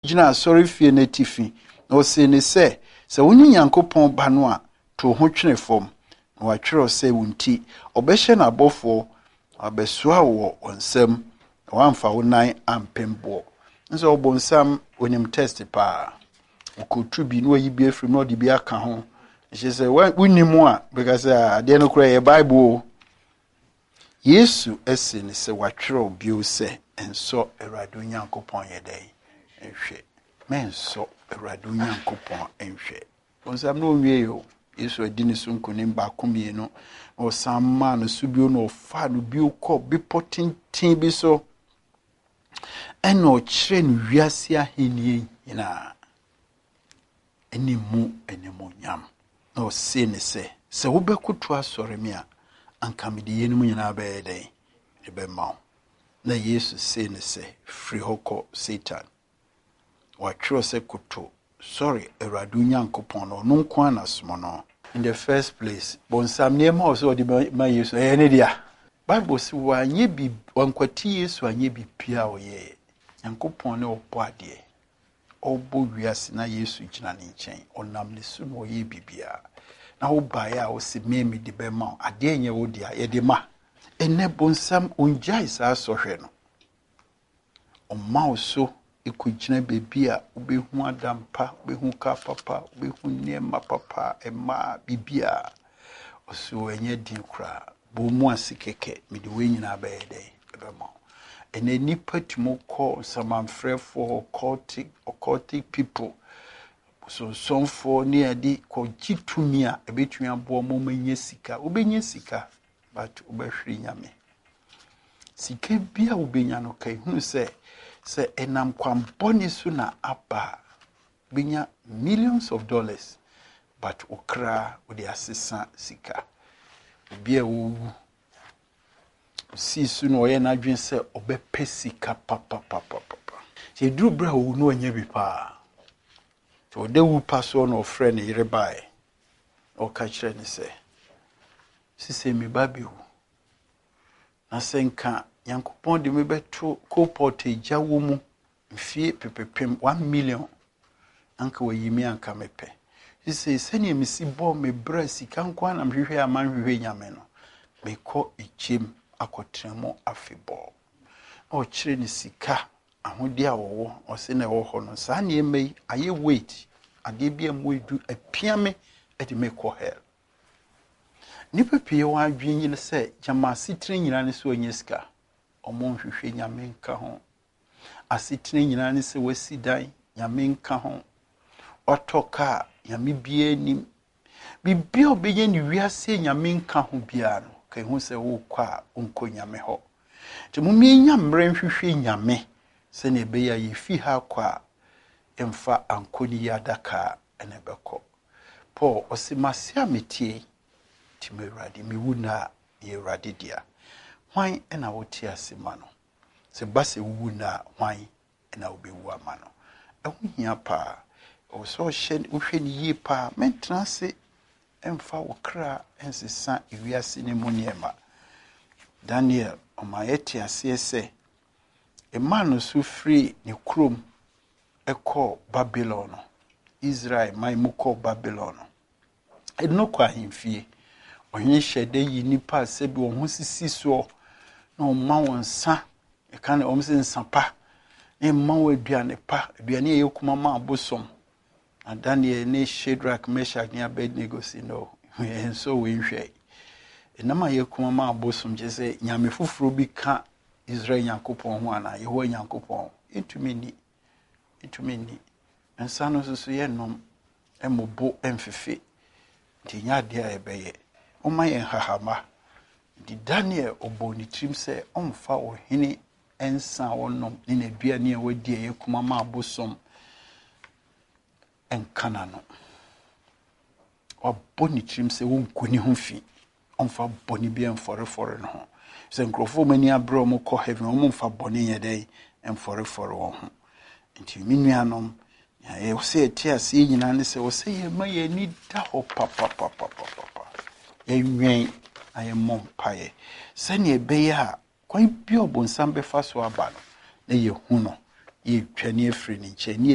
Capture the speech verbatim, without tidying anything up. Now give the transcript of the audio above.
Jina sorry fie na tifi. Na ose ne se se woni Nyankopɔn ba no a to ho twene fom. Na wa twere se wunti obehye na abofo abesoa wo onsam. Na wamfa wo nan ampembo. Nso obonsam onim test pa. Okotu bi no yi bi afrim no de bi aka ho. She say woni mu a because ade no kura ye Bible. Yesu ese ne se wa twere obi o se enso Awurade Nyankopɔn ye dai enhwe. Men so Awurade Nyankopɔn enhwe. Onsam no nwie yo. Yesu adi ne so nkonim ba komie no. O samma no subio no fa no bi okɔ bi potintin bi so. Eno kyerɛ no wiase ahenie nyina. Eni mu eni mu nyam. Na o se ne se se wo bɛkoto asɔre me a anka me de yenum nyina bɛyɛ dɛn e bɛma wo. Na Yesu se ne se firi hɔ Satan. Wa twere se koto sorry Awurade Nyankopɔn no no nko anasomo no. In the first place, bonsam niema oso de ma Yesu e ne dia. Bible si wa nye bi wankwati Yesu anye bi pia oye. Nyankopɔn ne obo ade. Obo wiase na Yesu gina ne nkyɛn. Onam ne su no ye bibia. Na wo ba ya wo se memi de be ma ade nye wo dia ye de ma. Ene bonsam onjai sa sohwe no. Oma oso ekugina bebi a obehu adampa, obehu ka papa, obehu niema papa, ema bibia. Oso enye din kra. Bo mu asikeke me de we nyina ba ye den ebe ma. Ene nipa timo call some amfrefo occultic occultic people. So some for near di ko jitumi a ebetumi abo mo manye sika. Obenye sika but obehwiri nyame. Sika bia obenya no kai hunu se se enam kwamboni so na aba benya millions of dollars but okra odi asesa sika. Bia wo si su no ye na dwen se obepe sika papa papa papa. Se duru bra wo no anya bi pa. So de wu paso no friend yire bai. O ka kire ni se sise mi ba bi wu. Na senka Nyankopɔn de me beto co-pot ejawo mu mfie pepepem one million anka wayimi anka mepe. Sise sene mi si bo me bra sika nko na mhwehwe amanhwehwe nyame no. Me ko echem akotremo afebo. O kire ni sika ahodi awowo o se na wo ho no sa na emei aye wait ade bia mo edu apiame e de me ko hell. Nipa pie wa adwen yin se jama sitire nyina ne so onye sika omo hwehwe nyame nka ho asitire nyina ne se wasi dan nyame nka ho otoka nyame bia nim bibia obenye ni wiase nyame nka ho bia no kai hu se wo kwa onko nyame ho te mumie nyamre hwehwe nyame se ne be ya yifi ha kwa emfa ankoni yadaka enebeko Paul osimase ametie ti me radi mi wuna ye radi dia hwan ena woti asema no se base wuna hwan ena obewu ama no ehu hia pa o so hye uhwe ni yi pa mentena se emfa wokra ensesa ewiase ne muniema. Daniel omayeti asese e man so free ni krom eko Babylon Israel mai muko Babylon e no kwa himfie ohwe hyede yi nipa se bi wo ho sisi so na o ma won sa e kan o mse nsampa e ma wo aduane pa aduane ye kuma ma abosom na Daniel ne Shadrach Meshach ne Abednego si no en so we nhwe e na ma ye kuma ma abosom je se nyame fufuro bi ka Israel Nyankopɔn ho ana Yehowa Nyankopɔn etumi ni etumi ni ensa no so ye nom emobo emfefe ti nya de a ebeye o ma ye hahama di Daniel oboni trim se omfa ohene ensa wonom ni na duane a wadi ye kuma ma abosom enkana no oboni trim se wonkoni ho fi omfa boni bi enforefore no ho se nkrofo mani abro mo ko heaven mo mfa boni ye dai enforefore wo ho nti minuanom ya e se etiase nyina ne se wo se ye ma ye ni da ho papa papa papa enwen aye mompaye se ne ebe ya kwan bi obonsam be fa so aba no na ye hu no ye twane afiri ni nche